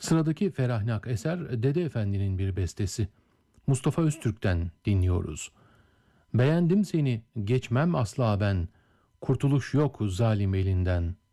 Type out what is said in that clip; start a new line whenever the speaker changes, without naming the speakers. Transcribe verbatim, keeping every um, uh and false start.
Sıradaki ferahnak eser Dede Efendi'nin bir bestesi. Mustafa Öztürk'ten dinliyoruz. Beğendim seni, geçmem asla ben, kurtuluş yok zalim elinden.